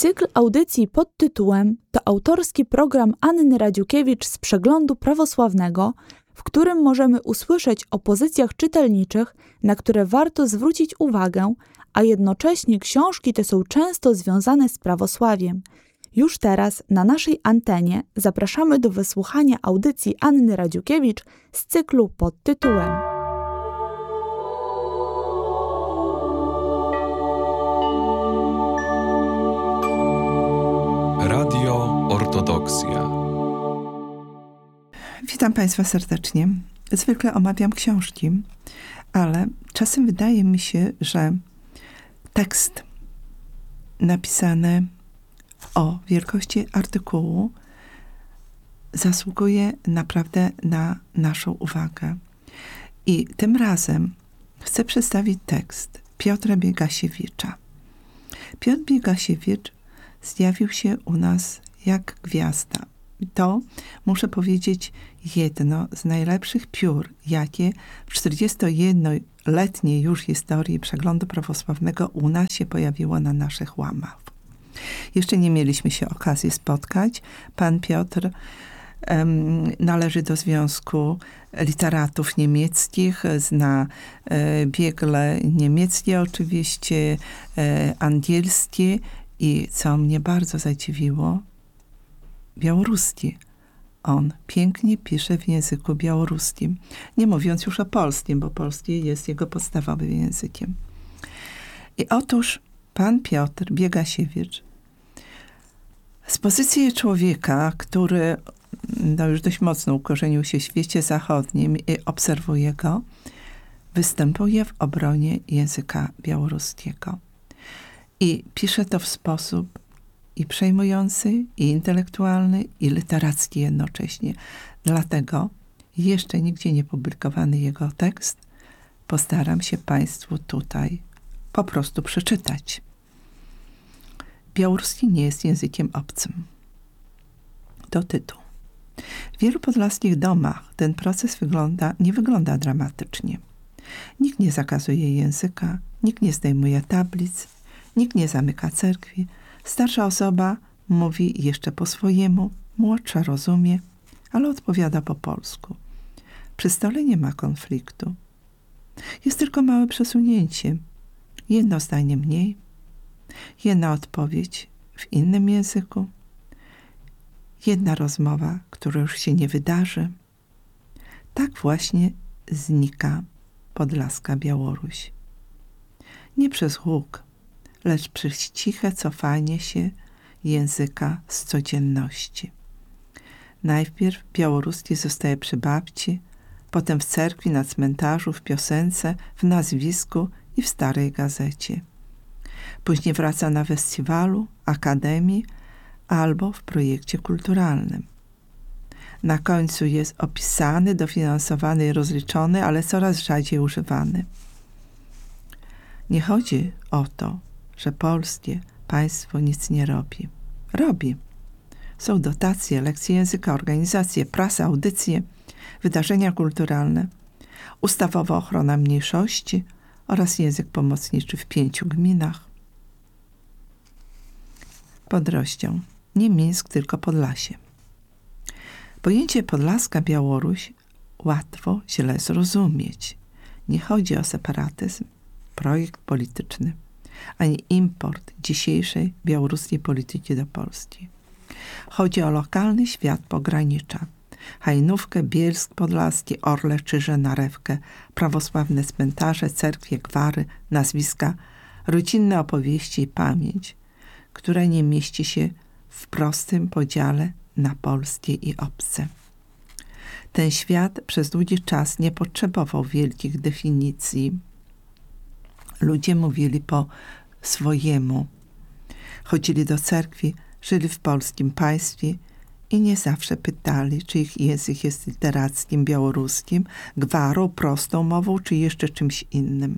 Cykl audycji pod tytułem to autorski program Anny Radziukiewicz z Przeglądu Prawosławnego, w którym możemy usłyszeć o pozycjach czytelniczych, na które warto zwrócić uwagę, a jednocześnie książki te są często związane z prawosławiem. Już teraz na naszej antenie zapraszamy do wysłuchania audycji Anny Radziukiewicz z cyklu pod tytułem Radio Ortodoksja. Witam Państwa serdecznie. Zwykle omawiam książki, ale czasem wydaje mi się, że tekst napisany o wielkości artykułu zasługuje naprawdę na naszą uwagę. I tym razem chcę przedstawić tekst Piotra Biegasiewicza. Piotr Biegasiewicz zjawił się u nas jak gwiazda. To, muszę powiedzieć, jedno z najlepszych piór, jakie w 41-letniej już historii Przeglądu Prawosławnego u nas się pojawiło na naszych łamach. Jeszcze nie mieliśmy się okazji spotkać. Pan Piotr należy do Związku Literatów Niemieckich, zna biegle niemieckie oczywiście, angielskie i co mnie bardzo zadziwiło, białoruski. On pięknie pisze w języku białoruskim, nie mówiąc już o polskim, bo polski jest jego podstawowym językiem. I otóż pan Piotr Biegasiewicz z pozycji człowieka, który już dość mocno ukorzenił się w świecie zachodnim i obserwuje go, występuje w obronie języka białoruskiego. I pisze to w sposób i przejmujący, i intelektualny, i literacki jednocześnie. Dlatego jeszcze nigdzie nie publikowany jego tekst postaram się Państwu tutaj po prostu przeczytać. Białoruski nie jest językiem obcym. To tytuł. W wielu podlaskich domach ten proces nie wygląda dramatycznie. Nikt nie zakazuje języka, nikt nie zdejmuje tablic, nikt nie zamyka cerkwi. Starsza osoba mówi jeszcze po swojemu, młodsza rozumie, ale odpowiada po polsku. Przy stole nie ma konfliktu. Jest tylko małe przesunięcie. Jedno zdanie mniej, jedna odpowiedź w innym języku, jedna rozmowa, która już się nie wydarzy. Tak właśnie znika podlaska Białoruś. Nie przez huk, lecz przez ciche cofanie się języka z codzienności. Najpierw białoruski zostaje przy babci, potem w cerkwi, na cmentarzu, w piosence, w nazwisku i w starej gazecie. Później wraca na festiwalu, akademii albo w projekcie kulturalnym. Na końcu jest opisany, dofinansowany i rozliczony, ale coraz rzadziej używany. Nie chodzi o to, że polskie państwo nic nie robi. Robi. Są dotacje, lekcje języka, organizacje, prasa, audycje, wydarzenia kulturalne, ustawowa ochrona mniejszości oraz język pomocniczy w 5 gminach. Podrością. Nie Mińsk, tylko Podlasie. Pojęcie Podlaska Białoruś łatwo źle zrozumieć. Nie chodzi o separatyzm, projekt polityczny, ani import dzisiejszej białoruskiej polityki do Polski. Chodzi o lokalny świat pogranicza. Hajnówkę, Bielsk Podlaski, Orle, Czyże, Narewkę, prawosławne cmentarze, cerkwie, gwary, nazwiska, rodzinne opowieści i pamięć, która nie mieści się w prostym podziale na polskie i obce. Ten świat przez długi czas nie potrzebował wielkich definicji. Ludzie mówili po swojemu. Chodzili do cerkwi, żyli w polskim państwie i nie zawsze pytali, czy ich język jest literackim, białoruskim, gwarą, prostą mową, czy jeszcze czymś innym.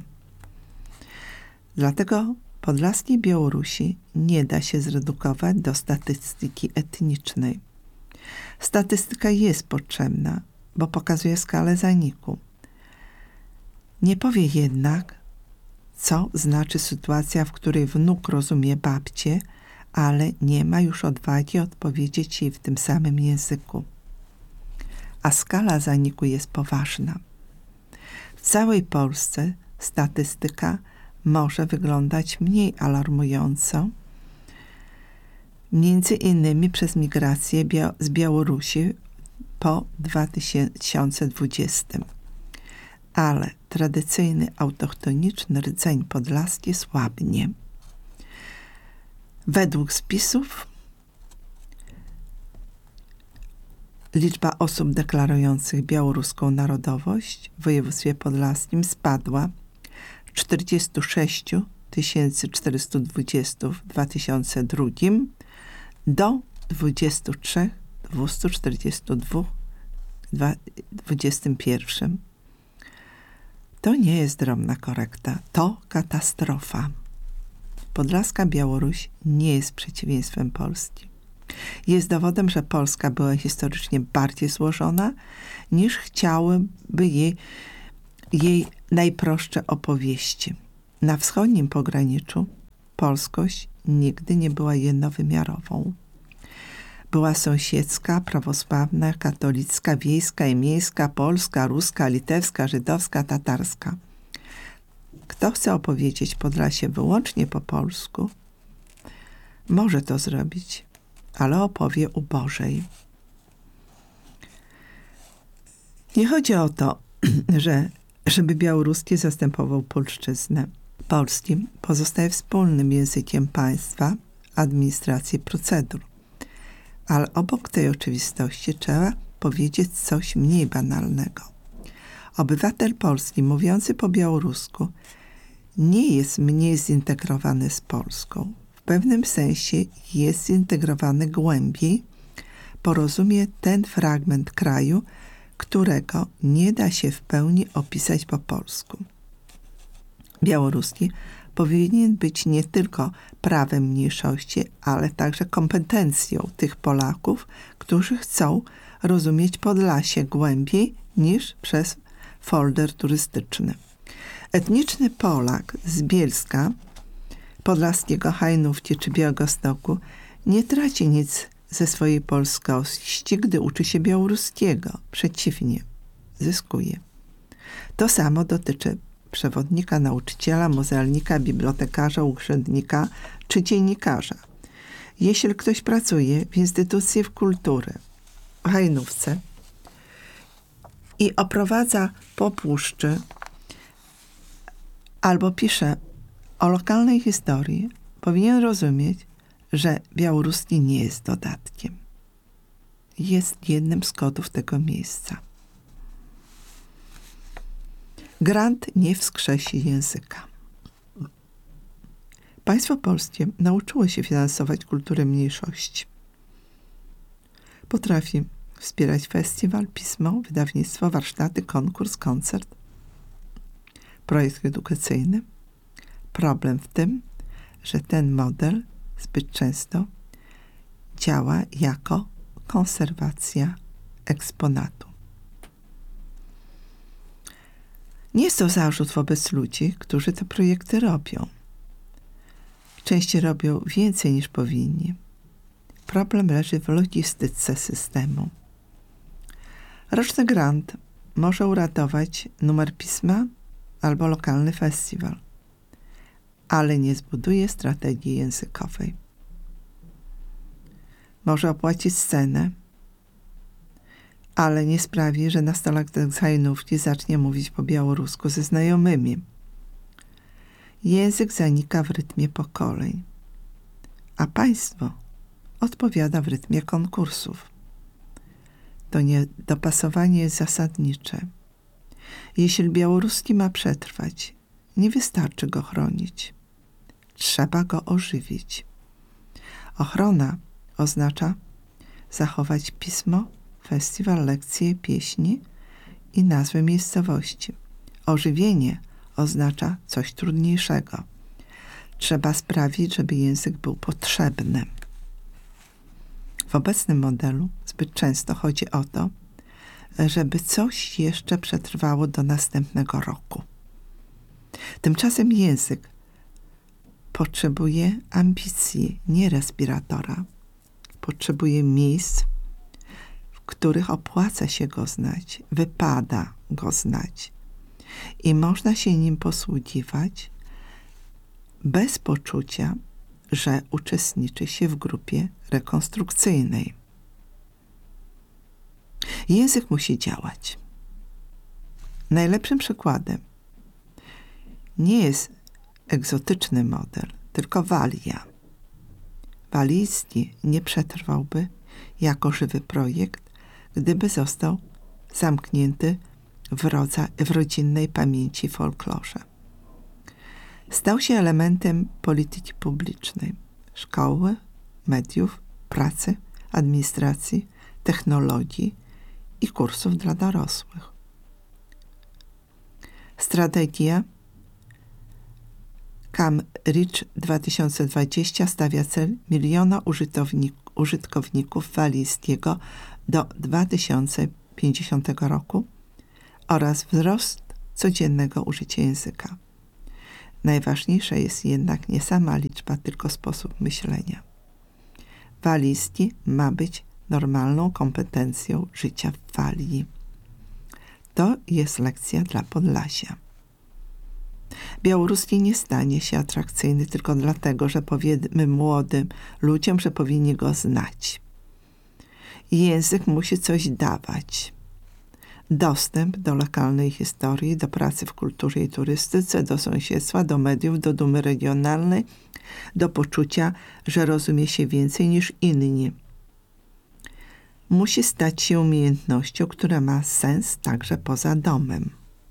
Dlatego podlaskiej Białorusi nie da się zredukować do statystyki etnicznej. Statystyka jest potrzebna, bo pokazuje skalę zaniku. Nie powie jednak, co znaczy sytuacja, w której wnuk rozumie babcię, ale nie ma już odwagi odpowiedzieć jej w tym samym języku. A skala zaniku jest poważna. W całej Polsce statystyka może wyglądać mniej alarmująco, między innymi przez migrację z Białorusi po 2020. Ale tradycyjny, autochtoniczny rdzeń podlaski słabnie. Według spisów liczba osób deklarujących białoruską narodowość w województwie podlaskim spadła z 46 420 w 2002 do 23 242 w 2021. To nie jest drobna korekta, to katastrofa. Podlaska Białoruś nie jest przeciwieństwem Polski. Jest dowodem, że Polska była historycznie bardziej złożona, niż chciałyby jej najprostsze opowieści. Na wschodnim pograniczu polskość nigdy nie była jednowymiarową. Była sąsiedzka, prawosławna, katolicka, wiejska i miejska, polska, ruska, litewska, żydowska, tatarska. Kto chce opowiedzieć Podlasie wyłącznie po polsku, może to zrobić, ale opowie ubożej. Nie chodzi o to, żeby białoruski zastępował polszczyznę. Polski pozostaje wspólnym językiem państwa, administracji, procedur. Ale obok tej oczywistości trzeba powiedzieć coś mniej banalnego. Obywatel polski mówiący po białorusku nie jest mniej zintegrowany z Polską. W pewnym sensie jest zintegrowany głębiej, porozumie ten fragment kraju, którego nie da się w pełni opisać po polsku. Białoruski powinien być nie tylko prawem mniejszości, ale także kompetencją tych Polaków, którzy chcą rozumieć Podlasie głębiej niż przez folder turystyczny. Etniczny Polak z Bielska, podlaskiego Hajnówki czy Białegostoku nie traci nic ze swojej polskości, gdy uczy się białoruskiego. Przeciwnie, zyskuje. To samo dotyczy przewodnika, nauczyciela, muzealnika, bibliotekarza, urzędnika czy dziennikarza. Jeśli ktoś pracuje w instytucji kultury w Hajnówce i oprowadza po puszczy albo pisze o lokalnej historii, powinien rozumieć, że białoruski nie jest dodatkiem. Jest jednym z kodów tego miejsca. Grant nie wskrzesi języka. Państwo polskie nauczyło się finansować kulturę mniejszości. Potrafi wspierać festiwal, pismo, wydawnictwo, warsztaty, konkurs, koncert, projekt edukacyjny. Problem w tym, że ten model zbyt często działa jako konserwacja eksponatu. Nie jest to zarzut wobec ludzi, którzy te projekty robią. Częściej robią więcej niż powinni. Problem leży w logistyce systemu. Roczny grant może uratować numer pisma albo lokalny festiwal, ale nie zbuduje strategii językowej. Może opłacić scenę, ale nie sprawi, że nastolatek z Hajnówki zacznie mówić po białorusku ze znajomymi. Język zanika w rytmie pokoleń, a państwo odpowiada w rytmie konkursów. To niedopasowanie jest zasadnicze. Jeśli białoruski ma przetrwać, nie wystarczy go chronić. Trzeba go ożywić. Ochrona oznacza zachować pismo, festiwal, lekcje, pieśni i nazwy miejscowości. Ożywienie oznacza coś trudniejszego. Trzeba sprawić, żeby język był potrzebny. W obecnym modelu zbyt często chodzi o to, żeby coś jeszcze przetrwało do następnego roku. Tymczasem język potrzebuje ambicji, nie respiratora. Potrzebuje miejsc, w których opłaca się go znać, wypada go znać. I można się nim posługiwać bez poczucia, że uczestniczy się w grupie rekonstrukcyjnej. Język musi działać. Najlepszym przykładem nie jest egzotyczny model, tylko Walia. Walijski nie przetrwałby jako żywy projekt, gdyby został zamknięty w rodzinnej pamięci folklorze. Stał się elementem polityki publicznej, szkoły, mediów, pracy, administracji, technologii i kursów dla dorosłych. Strategia Cambridge 2020 stawia cel 1 000 000 użytkowników walijskiego do 2050 roku oraz wzrost codziennego użycia języka. Najważniejsza jest jednak nie sama liczba, tylko sposób myślenia. Walijski ma być normalną kompetencją życia w Walii. To jest lekcja dla Podlasia. Białoruski nie stanie się atrakcyjny tylko dlatego, że powiemy młodym ludziom, że powinni go znać. Język musi coś dawać. Dostęp do lokalnej historii, do pracy w kulturze i turystyce, do sąsiedztwa, do mediów, do dumy regionalnej, do poczucia, że rozumie się więcej niż inni. Musi stać się umiejętnością, która ma sens także poza domem.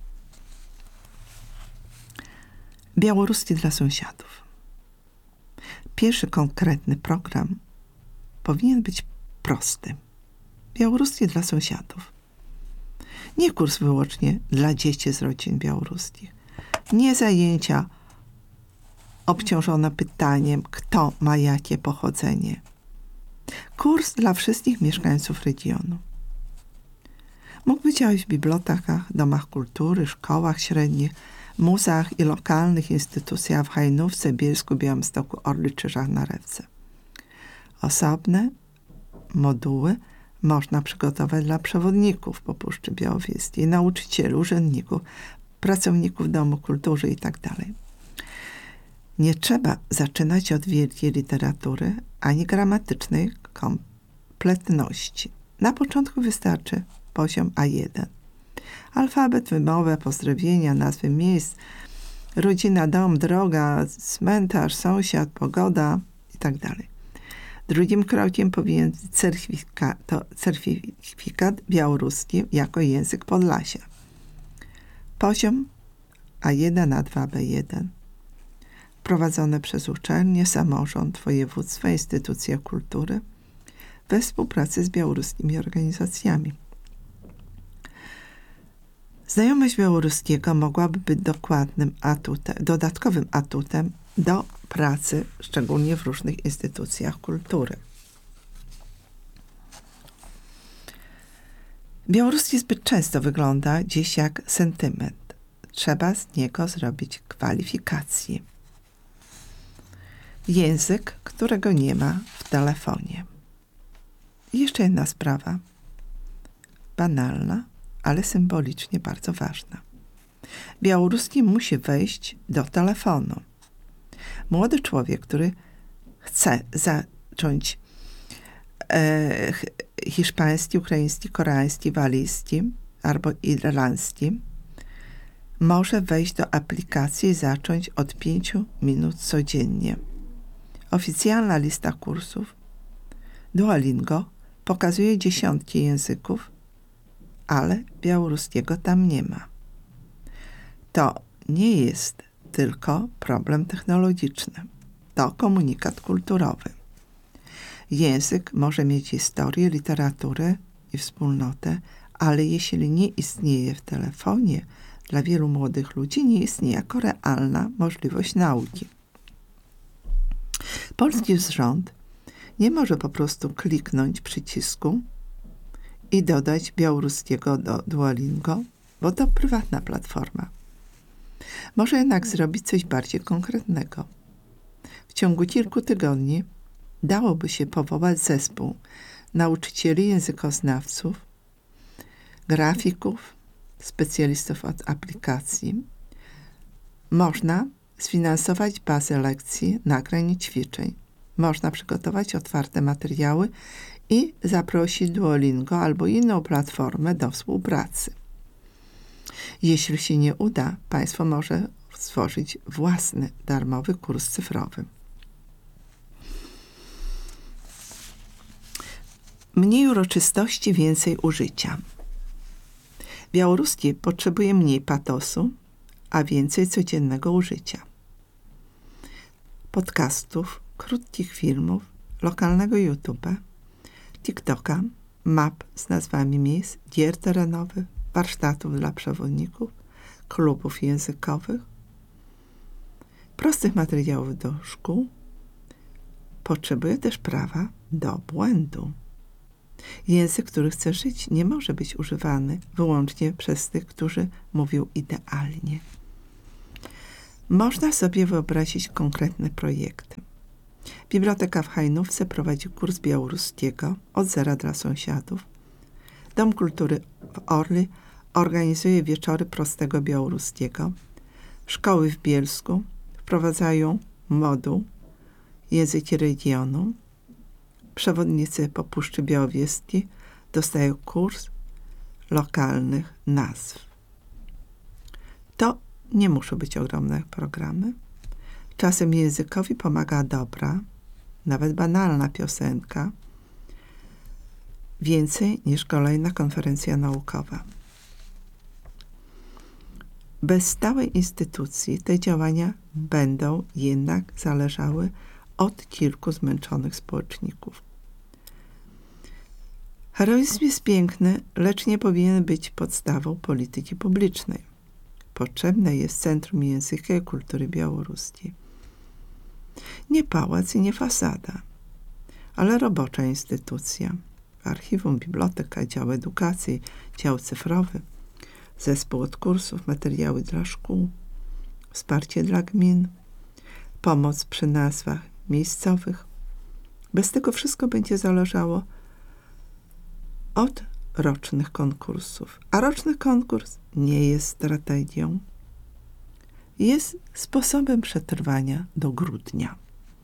Białoruski dla sąsiadów. Pierwszy konkretny program powinien być prosty. Białoruski dla sąsiadów. Nie kurs wyłącznie dla dzieci z rodzin białoruskich. Nie zajęcia obciążone pytaniem, kto ma jakie pochodzenie. Kurs dla wszystkich mieszkańców regionu. Mógłby działać w bibliotekach, domach kultury, szkołach średnich, muzeach i lokalnych instytucjach w Hajnówce, Bielsku, Białymstoku, Orly czy Żarnarewce. Osobne moduły można przygotować dla przewodników po Puszczy Białowieskiej, nauczycieli, urzędników, pracowników Domu Kultury itd. Nie trzeba zaczynać od wielkiej literatury ani gramatycznej kompletności. Na początku wystarczy poziom A1. Alfabet, wymowę, pozdrowienia, nazwy miejsc, rodzina, dom, droga, cmentarz, sąsiad, pogoda itd. Drugim krokiem powinien być certyfikat białoruski jako język Podlasia. Poziom A1, A2, B1. Prowadzone przez uczelnie, samorząd, województwa, instytucje kultury we współpracy z białoruskimi organizacjami. Znajomość białoruskiego mogłaby być dodatkowym atutem do pracy, szczególnie w różnych instytucjach kultury. Białoruski zbyt często wygląda dziś jak sentyment. Trzeba z niego zrobić kwalifikację. Język, którego nie ma w telefonie. I jeszcze jedna sprawa. Banalna, ale symbolicznie bardzo ważna. Białoruski musi wejść do telefonu. Młody człowiek, który chce zacząć hiszpański, ukraiński, koreański, walijski albo irlandzki, może wejść do aplikacji i zacząć od 5 minut codziennie. Oficjalna lista kursów Duolingo pokazuje dziesiątki języków, ale białoruskiego tam nie ma. To nie jest tylko problem technologiczny. To komunikat kulturowy. Język może mieć historię, literaturę i wspólnotę, ale jeśli nie istnieje w telefonie, dla wielu młodych ludzi nie istnieje jako realna możliwość nauki. Polski rząd nie może po prostu kliknąć przycisku i dodać białoruskiego do Duolingo, bo to prywatna platforma. Może jednak zrobić coś bardziej konkretnego. W ciągu kilku tygodni dałoby się powołać zespół nauczycieli, językoznawców, grafików, specjalistów od aplikacji. Można sfinansować bazę lekcji, nagrań i ćwiczeń. Można przygotować otwarte materiały i zaprosić Duolingo albo inną platformę do współpracy. Jeśli się nie uda, państwo może stworzyć własny darmowy kurs cyfrowy. Mniej uroczystości, więcej użycia. Białoruski potrzebuje mniej patosu, a więcej codziennego użycia. Podcastów, krótkich filmów, lokalnego YouTube'a, TikToka, map z nazwami miejsc, gier terenowych, warsztatów dla przewodników, klubów językowych, prostych materiałów do szkół. Potrzebuje też prawa do błędu. Język, który chce żyć, nie może być używany wyłącznie przez tych, którzy mówią idealnie. Można sobie wyobrazić konkretne projekty. Biblioteka w Hajnówce prowadzi kurs białoruskiego od zera dla sąsiadów. Dom Kultury w Orly organizuje wieczory prostego białoruskiego. Szkoły w Bielsku wprowadzają moduł języki regionu. Przewodnicy po Puszczy Białowieskiej dostają kurs lokalnych nazw. To nie muszą być ogromne programy. Czasem językowi pomaga dobra, nawet banalna piosenka, więcej niż kolejna konferencja naukowa. Bez stałej instytucji te działania będą jednak zależały od kilku zmęczonych społeczników. Heroizm jest piękny, lecz nie powinien być podstawą polityki publicznej. Potrzebne jest Centrum Języka i Kultury Białoruskiej. Nie pałac i nie fasada, ale robocza instytucja. Archiwum, biblioteka, dział edukacji, dział cyfrowy, zespół od kursów, materiały dla szkół, wsparcie dla gmin, pomoc przy nazwach miejscowych. Bez tego wszystko będzie zależało od rocznych konkursów. A roczny konkurs nie jest strategią. Jest sposobem przetrwania do grudnia.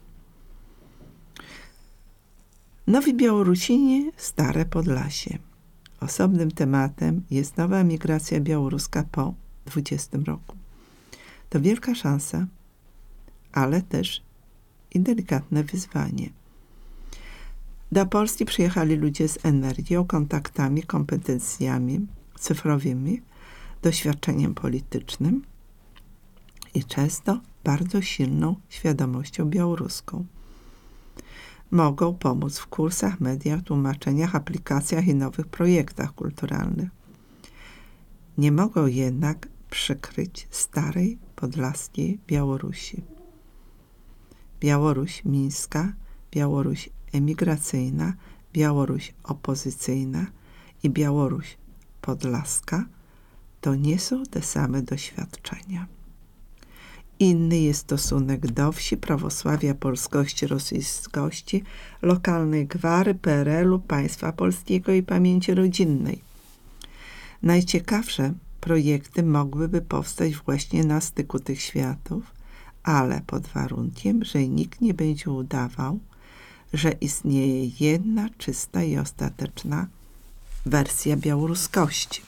Nowi Białorusini, stare Podlasie. Osobnym tematem jest nowa emigracja białoruska po 20 roku. To wielka szansa, ale też i delikatne wyzwanie. Do Polski przyjechali ludzie z energią, kontaktami, kompetencjami cyfrowymi, doświadczeniem politycznym i często bardzo silną świadomością białoruską. Mogą pomóc w kursach, mediach, tłumaczeniach, aplikacjach i nowych projektach kulturalnych. Nie mogą jednak przykryć starej podlaskiej Białorusi. Białoruś mińska, Białoruś emigracyjna, Białoruś opozycyjna i Białoruś podlaska to nie są te same doświadczenia. Inny jest stosunek do wsi, prawosławia, polskości, rosyjskości, lokalnej gwary, PRL-u, państwa polskiego i pamięci rodzinnej. Najciekawsze projekty mogłyby powstać właśnie na styku tych światów, ale pod warunkiem, że nikt nie będzie udawał, że istnieje jedna, czysta i ostateczna wersja białoruskości.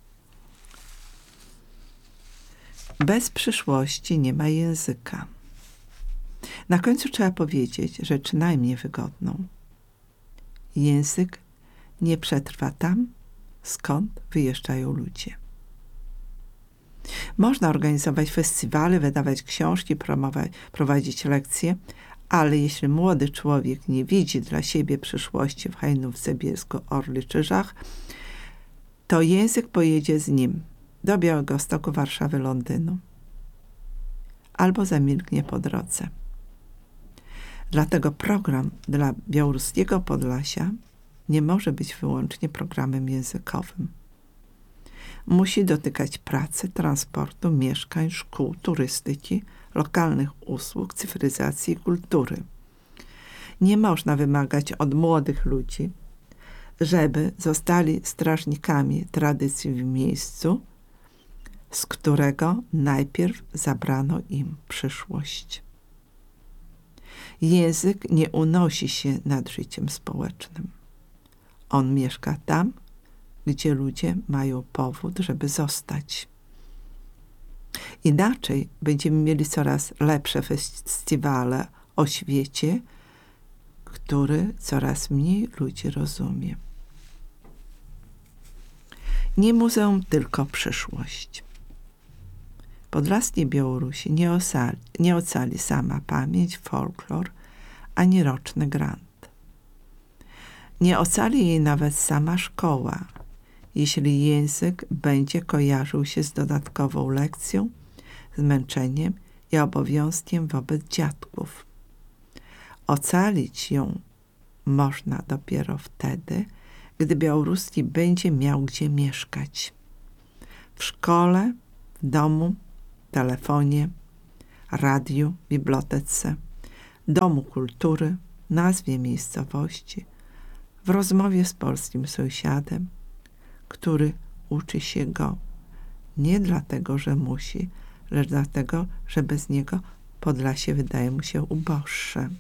Bez przyszłości nie ma języka. Na końcu trzeba powiedzieć rzecz najmniej wygodną. Język nie przetrwa tam, skąd wyjeżdżają ludzie. Można organizować festiwale, wydawać książki, prowadzić lekcje, ale jeśli młody człowiek nie widzi dla siebie przyszłości w Hajnówce, Bielsku, Orly czy Żach, to język pojedzie z nim do Białegostoku, Warszawy, Londynu albo zamilknie po drodze. Dlatego program dla białoruskiego Podlasia nie może być wyłącznie programem językowym. musi dotykać pracy, transportu, mieszkań, szkół, turystyki, lokalnych usług, cyfryzacji i kultury. Nie można wymagać od młodych ludzi, żeby zostali strażnikami tradycji w miejscu, z którego najpierw zabrano im przyszłość. Język nie unosi się nad życiem społecznym. On mieszka tam, gdzie ludzie mają powód, żeby zostać. Inaczej będziemy mieli coraz lepsze festiwale o świecie, który coraz mniej ludzi rozumie. Nie muzeum, tylko przyszłość. Podlaskie Białorusi nie ocali sama pamięć, folklor, ani roczny grant. Nie ocali jej nawet sama szkoła, jeśli język będzie kojarzył się z dodatkową lekcją, zmęczeniem i obowiązkiem wobec dziadków. Ocalić ją można dopiero wtedy, gdy białoruski będzie miał gdzie mieszkać. W szkole, w domu, telefonie, radiu, bibliotece, domu kultury, nazwie miejscowości, w rozmowie z polskim sąsiadem, który uczy się go nie dlatego, że musi, lecz dlatego, że bez niego Podlasie wydaje mu się uboższe.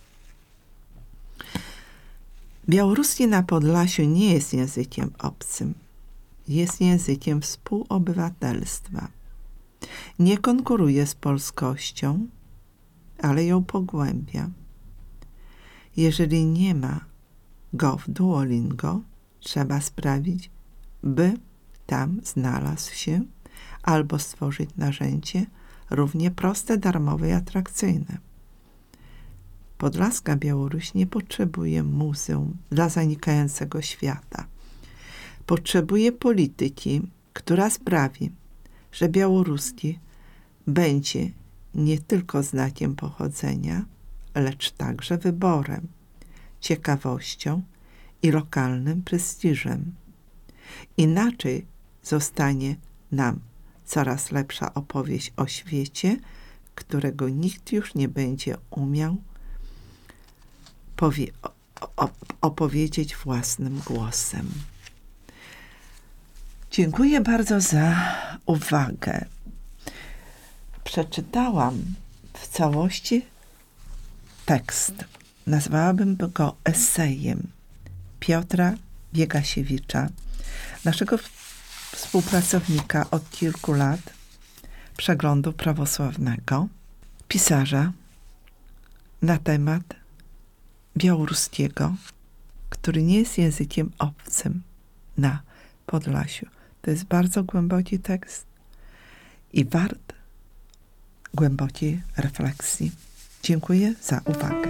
Białoruski na Podlasiu nie jest językiem obcym. Jest językiem współobywatelstwa. Nie konkuruje z polskością, ale ją pogłębia. Jeżeli nie ma go w Duolingo, trzeba sprawić, by tam znalazł się albo stworzyć narzędzie równie proste, darmowe i atrakcyjne. Podlaska Białoruś nie potrzebuje muzeum dla zanikającego świata. Potrzebuje polityki, która sprawi, że białoruski będzie nie tylko znakiem pochodzenia, lecz także wyborem, ciekawością i lokalnym prestiżem. Inaczej zostanie nam coraz lepsza opowieść o świecie, którego nikt już nie będzie umiał opowiedzieć własnym głosem. Dziękuję bardzo za uwagę. Przeczytałam w całości tekst. Nazwałabym go esejem Piotra Biegasiewicza, naszego współpracownika od kilku lat Przeglądu Prawosławnego, pisarza na temat białoruskiego, który nie jest językiem obcym na Podlasiu. To jest bardzo głęboki tekst i wart głębokiej refleksji. Dziękuję za uwagę.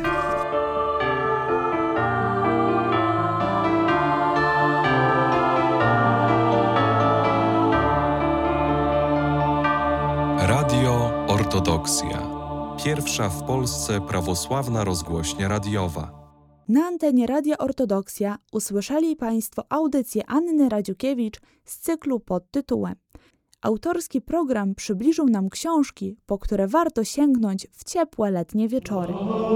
Radio Ortodoksja. Pierwsza w Polsce prawosławna rozgłośnia radiowa. Na antenie Radia Ortodoksja usłyszeli Państwo audycję Anny Radziukiewicz z cyklu pod tytułem Autorski program przybliżył nam książki, po które warto sięgnąć w ciepłe letnie wieczory.